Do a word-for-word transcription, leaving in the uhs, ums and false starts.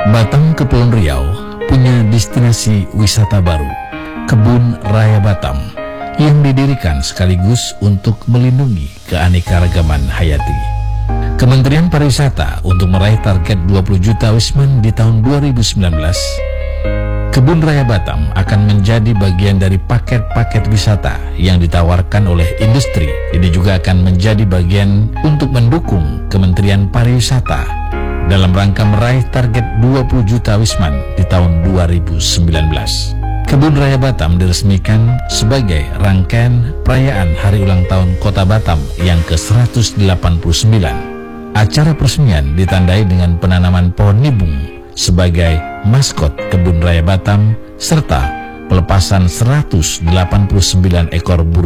Batam Kepulauan Riau punya destinasi wisata baru, Kebun Raya Batam, yang didirikan sekaligus untuk melindungi keanekaragaman hayati. Kementerian Pariwisata untuk meraih target dua puluh juta wisman di tahun dua ribu sembilan belas, Kebun Raya Batam akan menjadi bagian dari paket-paket wisata yang ditawarkan oleh industri. Ini juga akan menjadi bagian untuk mendukung Kementerian Pariwisata dalam rangka meraih target dua puluh juta wisman di tahun dua ribu sembilan belas. Kebun Raya Batam diresmikan sebagai rangkaian perayaan Hari Ulang Tahun Kota Batam yang ke seratus delapan puluh sembilan. Acara peresmian ditandai dengan penanaman pohon nibung sebagai maskot Kebun Raya Batam serta pelepasan seratus delapan puluh sembilan ekor burung